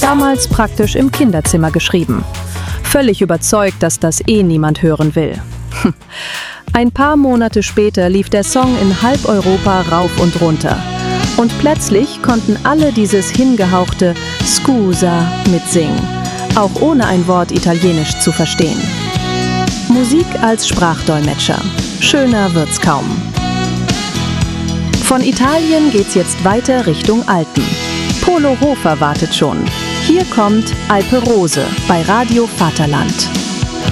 Damals praktisch im Kinderzimmer geschrieben. Völlig überzeugt, dass das niemand hören will. Ein paar Monate später lief der Song in halb Europa rauf und runter. Und plötzlich konnten alle dieses hingehauchte Scusa mitsingen, auch ohne ein Wort Italienisch zu verstehen. Musik als Sprachdolmetscher. Schöner wird's kaum. Von Italien geht's jetzt weiter Richtung Alpen. Polo Hofer wartet schon. Hier kommt Alpe Rose bei Radio Vaterland.